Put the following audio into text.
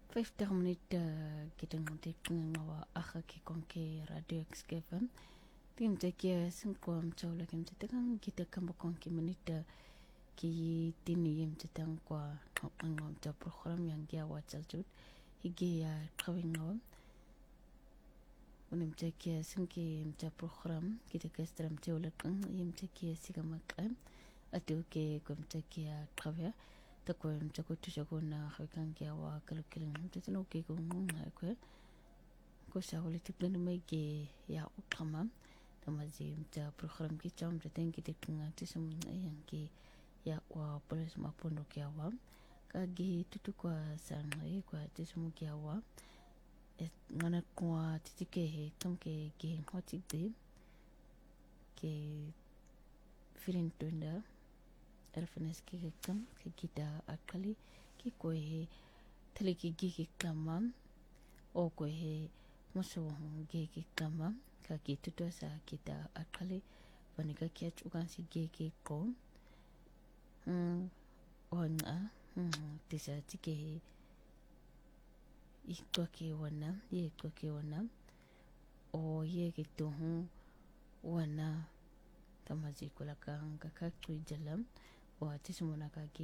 50 minute kita ngontek ngawa akha ki konke radio XKFM tim tekia sengkom chawla kim tetakang kita kamba konke minute ki tini yem tetang kwa ngom ta program yang dia wachal jut higi ya kawing ngom unim tekia sengki yem ta program kita kastram chawla kang yem tekia sigamakam atu ke kom tekia kawya takwa yem chako tu chako na khawikang kia wa kalukiling tetano ke ko ngunga ko ko sawali tiplan mai ke ya ukama tamazi mta program ki cham teteng ki tekunga tisum yang ki ya wa polis mapondo kia wa kagi tutu kwa sangai kwa tisum kia wa ngana kwa titike he tamke ke hoti de ke firin tunda Elfines ki kam ki kita akali ki ko he tele ki ki kama o ko he muso ge ki kama ka ki tuto sa kita akali vanika ki chukan si ge ki ko ona tisa tike ikto ki wana ye ko ki wana o ye ki to wana tamazi kula ka ka jalam wa tisumona ka